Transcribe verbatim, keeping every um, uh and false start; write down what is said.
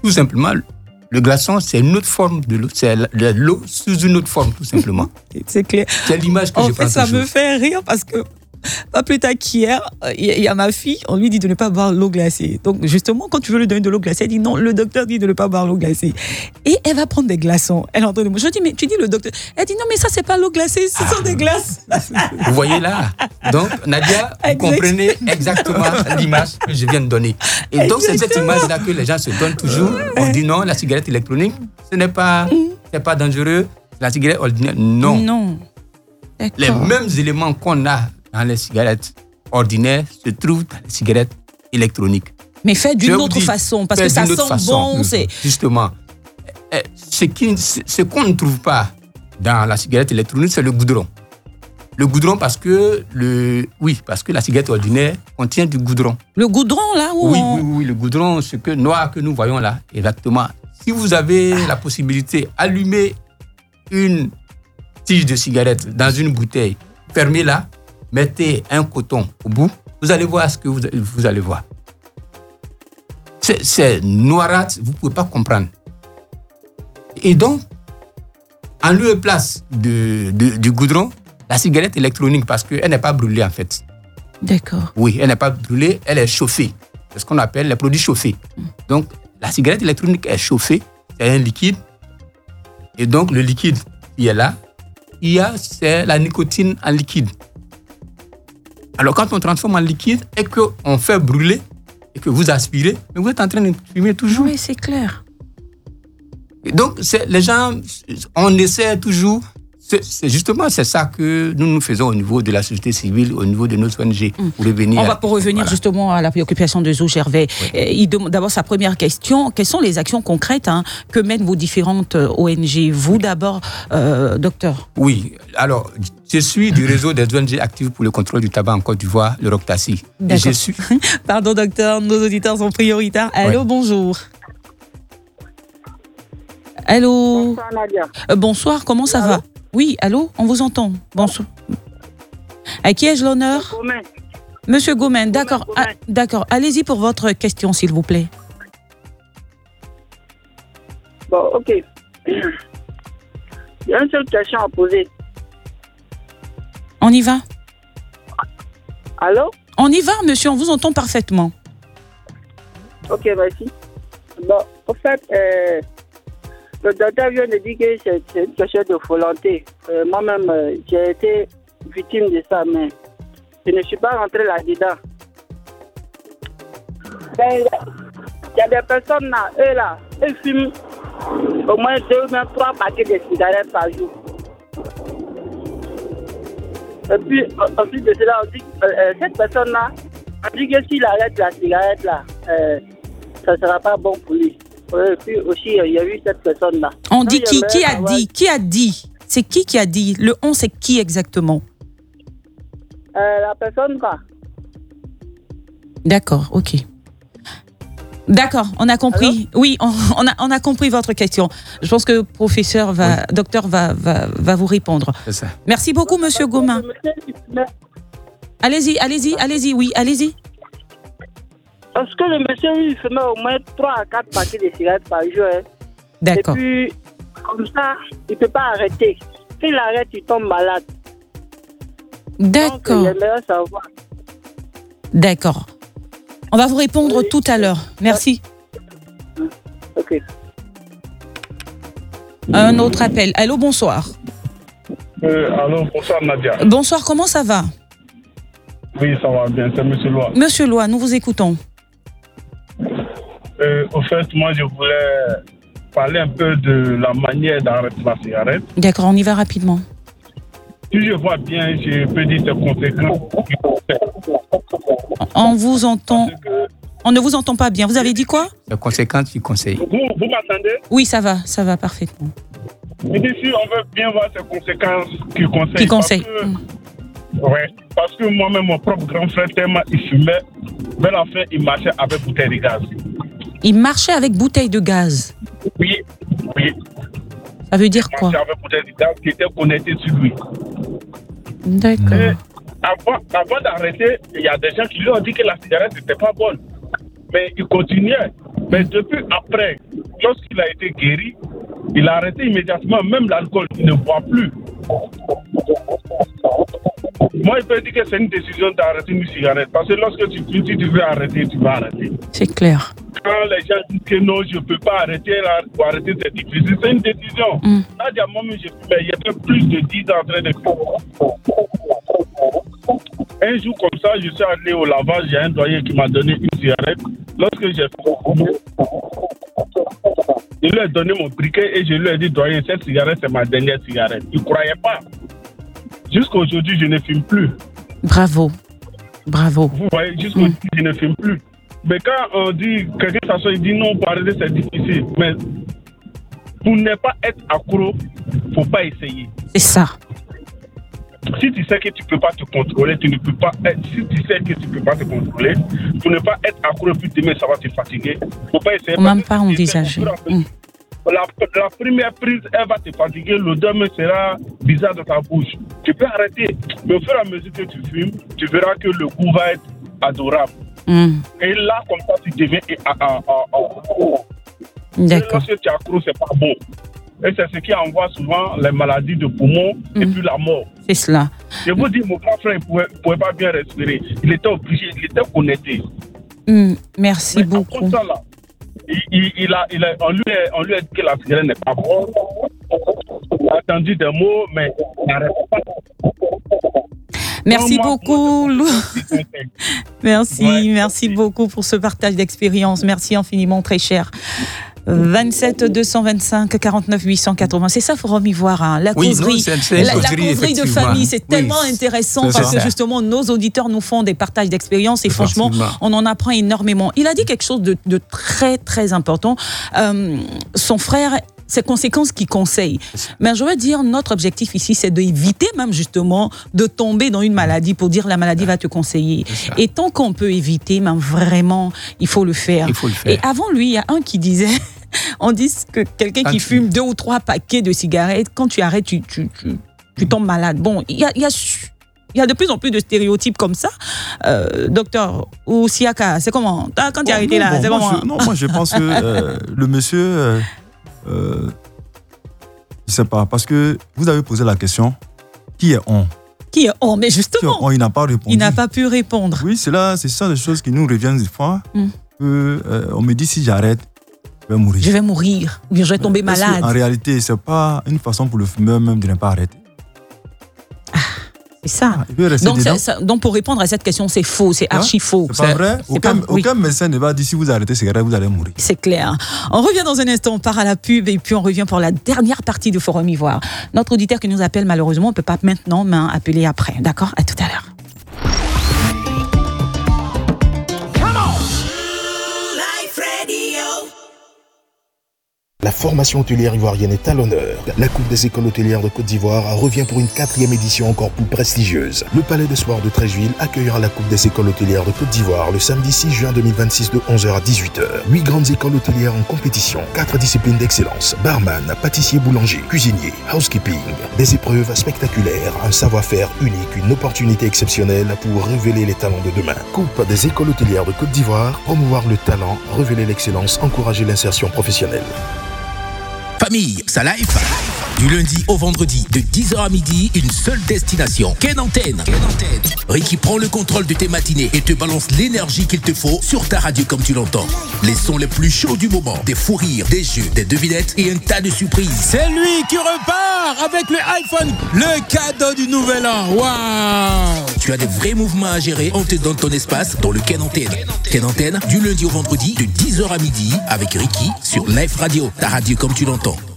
tout simplement, le glaçon, c'est une autre forme de l'eau. C'est de l'eau sous une autre forme, tout simplement. C'est clair. C'est l'image que en je prends fait, ça toujours. me fait rire parce que pas plus tard qu'hier, il y a ma fille, on lui dit de ne pas boire l'eau glacée. Donc justement, quand tu veux lui donner de l'eau glacée, elle dit non, le docteur dit de ne pas boire l'eau glacée. Et elle va prendre des glaçons. Elle entend de moi. Je dis, mais tu dis le docteur. Elle dit non, mais ça, c'est pas l'eau glacée, ce sont des glaces. Vous voyez là. Donc, Nadia, vous Exact. comprenez exactement l'image que je viens de donner. Et donc, c'est cette image-là que les gens se donnent toujours. On dit non, la cigarette électronique, ce n'est pas, c'est pas dangereux. La cigarette ordinaire, non. Non. D'accord. Les mêmes éléments qu'on a dans les cigarettes ordinaires se trouvent dans les cigarettes électroniques. Mais fait Je d'une vous autre dis, façon, parce fait que ça d'une autre sent façon. bon. C'est... Justement, eh, ce, qui, ce qu'on ne trouve pas dans la cigarette électronique, c'est le goudron. Le goudron parce que, le, oui, parce que la cigarette ordinaire contient du goudron. Le goudron, là où Oui, on... oui, oui, le goudron, ce que, noir que nous voyons là, exactement. Si vous avez la possibilité, allumez une tige de cigarette dans une bouteille, fermez-la, mettez un coton au bout, vous allez voir ce que vous, vous allez voir. C'est, c'est noirâtre, vous ne pouvez pas comprendre. Et donc, en lieu et place de, de, du goudron, la cigarette électronique, parce qu'elle n'est pas brûlée en fait. D'accord. Oui, elle n'est pas brûlée, elle est chauffée. C'est ce qu'on appelle les produits chauffés. Donc, la cigarette électronique est chauffée, c'est un liquide. Et donc, le liquide qui est là, il y a c'est la nicotine en liquide. Alors, quand on transforme en liquide et qu'on fait brûler et que vous aspirez, mais vous êtes en train de fumer toujours. Oui, c'est clair. Et donc, c'est, les gens, on essaie toujours. C'est, c'est justement c'est ça que nous nous faisons au niveau de la société civile, au niveau de nos O N G. Mmh. Pour revenir, On va pour revenir voilà. justement à la préoccupation de Zou Gervais. Oui. Il demande d'abord sa première question. Quelles sont les actions concrètes hein, que mènent vos différentes O N G? Vous d'abord, euh, docteur. Oui, alors je suis du réseau des O N G actifs pour le contrôle du tabac en Côte d'Ivoire, le ROCTASI. Et je suis. Pardon docteur, nos auditeurs sont prioritaires. Allô, Oui. bonjour. Allô. Bonsoir Nadia. Euh, bonsoir, comment ça Allô? va? Oui, allô, on vous entend. Bonsoir. À qui ai-je l'honneur? Gomen. Monsieur Gomen, d'accord. Gomen. Ah, d'accord, allez-y pour votre question, s'il vous plaît. Bon, ok. Il y a une seule question à poser. On y va? Allô? On y va, monsieur, on vous entend parfaitement. Ok, merci. Bon, en fait, euh, le docteur vient de dire que c'est, c'est une question de volonté. Euh, moi-même, euh, j'ai été victime de ça, mais je ne suis pas rentré là-dedans. Ben, il y a des personnes là, eux là, ils fument au moins deux ou même trois paquets de cigarettes par jour. Et puis, en plus de cela, on dit que euh, cette personne-là, on dit que s'il arrête la cigarette là, euh, ça ne sera pas bon pour lui. Et puis aussi, il y a eu cette personne-là. On dit qui? Qui a savoir, dit? Qui a dit? C'est qui qui a dit? Le on, c'est qui exactement? euh, La personne, quoi. D'accord, ok. D'accord, on a compris. Oui, on, on, a, on a compris votre question. Je pense que professeur va, Oui. docteur va, va, va vous répondre. C'est ça. Merci beaucoup, monsieur Gomin. Allez-y, allez-y, allez-y, oui, allez-y. Parce que le monsieur, il fumait au moins trois à quatre paquets de cigarettes par jour. Hein. D'accord. Et puis, comme ça, il ne peut pas arrêter. S'il arrête, il tombe malade. D'accord. Donc, j'aimerais savoir. D'accord. On va vous répondre Oui. tout à l'heure. Merci. Ok. Un autre appel. Allô, bonsoir. Euh, allô, bonsoir Nadia. Bonsoir, comment ça va? Oui, ça va bien, c'est Monsieur Loa. Monsieur Loa, nous vous écoutons. Euh, au fait, moi, je voulais parler un peu de la manière d'arrêter la cigarette. D'accord, on y va rapidement. Si je vois bien, je peux dire ses conséquences. On vous entend. Parce que On ne vous entend pas bien. Vous avez dit quoi? Les conséquences du conseil. vous, vous m'entendez? Oui, ça va, ça va parfaitement. Et ici, on veut bien voir ces conséquences qu'il conseille. Qui conseille? Parce que, ouais, parce que moi-même, mon propre grand frère, tellement il fumait, vers la fin, il marchait avec bouteille de gaz. Il marchait avec bouteille de gaz. Oui, oui. Ça veut dire Il quoi? marchait avec bouteille de gaz qui était connectée sur lui. D'accord. Et avant, avant d'arrêter, il y a des gens qui lui ont dit que la cigarette n'était pas bonne. Mais il continuait. Mais depuis après, lorsqu'il a été guéri, il a arrêté immédiatement, même l'alcool, il ne boit plus. Moi, il peut dire que c'est une décision d'arrêter une cigarette. Parce que lorsque tu, si tu veux arrêter, tu vas arrêter. C'est clair. Quand les gens disent que non, je ne peux pas arrêter, là, pour arrêter, c'est difficile. C'est une décision. Mm. Nadia, moi-même, je fumais. Il y avait plus de dix ans en train de fumer. Un jour comme ça, je suis allé au lavage, il y a un doyen qui m'a donné une cigarette. Lorsque j'ai fumé, je lui ai donné mon briquet et je lui ai dit, doyen, cette cigarette, c'est ma dernière cigarette. Il ne croyait pas. Jusqu'à aujourd'hui, je ne fume plus. Bravo. Bravo. Vous voyez, jusqu'à aujourd'hui, mm. je ne fume plus. Mais quand on dit, quelqu'un s'assoit, il dit non, pour arrêter, c'est difficile. Mais pour ne pas être accro, il ne faut pas essayer. C'est ça. Si tu sais que tu ne peux pas te contrôler, tu ne peux pas être, si tu sais que tu ne peux pas te contrôler, pour ne pas être accro, puis demain ça va te fatiguer. Il ne faut pas essayer. On ne même pas envisager. La, la première prise, elle va te fatiguer, l'odeur sera bizarre dans ta bouche. Tu peux arrêter, mais au fur et à mesure que tu fumes, tu verras que le goût va être adorable. Mm. Et là, comme ça, tu deviens accro. D'accord. Lorsque tu es accro, c'est pas bon. Et c'est ce qui envoie souvent les maladies de poumons mm. et puis la mort. C'est cela. Je vous dis, mon grand frère, il ne pouvait, pouvait pas bien respirer. Il était obligé, il était connecté. Mm. Merci mais beaucoup. Ça, là, il, il, il a, il a, on, lui a, on lui a dit que la cigarette n'est pas bonne. Il a entendu des mots, mais il n'arrête pas. Merci non, beaucoup. Moi, merci, ouais. merci beaucoup pour ce partage d'expérience. Merci infiniment, très cher. vingt-sept deux cent vingt-cinq quarante-neuf huit cent quatre-vingts. C'est ça, Forum Ivoire. Hein. La causerie, oui, non, c'est, c'est la, causerie, la causerie de famille, c'est oui, tellement intéressant c'est parce ça. que justement, nos auditeurs nous font des partages d'expérience et franchement, on en apprend énormément. Il a dit quelque chose de, de très, très important. Euh, son frère... C'est conséquences qui conseillent. Mais je veux dire, notre objectif ici, c'est d'éviter même justement de tomber dans une maladie pour dire la maladie va te conseiller. Et tant qu'on peut éviter, même vraiment, il faut le faire. Il faut le faire. Et avant lui, il y a un qui disait, on dit que quelqu'un qui fume deux ou trois paquets de cigarettes, quand tu arrêtes, tu, tu, tu, tu tombes malade. Bon, il y a... Il y a Il y a de plus en plus de stéréotypes comme ça. Euh, docteur Ousiaka, c'est comment? Quand tu as arrêté là, bon, c'est moi, comment? je, Non, moi je pense que euh, le monsieur... Euh, Euh, je ne sais pas, parce que vous avez posé la question, qui est on? Qui est on? Mais justement, on, il n'a pas répondu. Il n'a pas pu répondre. Oui, c'est là, c'est ça des choses qui nous reviennent des fois. Mm. Que, euh, on me dit si j'arrête, je vais mourir. Je vais mourir, ou bien je vais tomber Mais, malade. En réalité, ce n'est pas une façon pour le fumeur même de ne pas arrêter. C'est ça. Ah, donc, c'est, ça. Donc, pour répondre à cette question, c'est faux, c'est archi faux. C'est pas c'est, vrai. C'est aucun, pas, oui. aucun médecin ne va dire si vous arrêtez ces cigarette, vous allez mourir. C'est clair. On revient dans un instant, on part à la pub et puis on revient pour la dernière partie du Forum Ivoire. Notre auditeur qui nous appelle, malheureusement, on ne peut pas maintenant, mais appeler après. D'accord? À tout à l'heure. La formation hôtelière ivoirienne est à l'honneur. La Coupe des écoles hôtelières de Côte d'Ivoire revient pour une quatrième édition encore plus prestigieuse. Le Palais de Sport de Treichville accueillera la Coupe des écoles hôtelières de Côte d'Ivoire le samedi six juin deux mille vingt-six de onze heures à dix-huit heures. Huit grandes écoles hôtelières en compétition, quatre disciplines d'excellence, barman, pâtissier, boulanger, cuisinier, housekeeping. Des épreuves spectaculaires, un savoir-faire unique, une opportunité exceptionnelle pour révéler les talents de demain. Coupe des écoles hôtelières de Côte d'Ivoire, promouvoir le talent, révéler l'excellence, encourager l'insertion professionnelle. Famille, ça life. Du lundi au vendredi, de dix heures à midi, une seule destination. Ken Antenne. Ken Antenne. Ricky prend le contrôle de tes matinées et te balance l'énergie qu'il te faut sur ta radio comme tu l'entends. Les sons les plus chauds du moment, des fous rires, des jeux, des devinettes et un tas de surprises. C'est lui qui repart avec le iPhone, le cadeau du nouvel an. Waouh! Tu as des vrais mouvements à gérer, on te donne ton espace dans le Ken Antenne. Ken Antenne, du lundi au vendredi, de dix heures à midi, avec Ricky sur Live Radio, ta radio comme tu l'entends.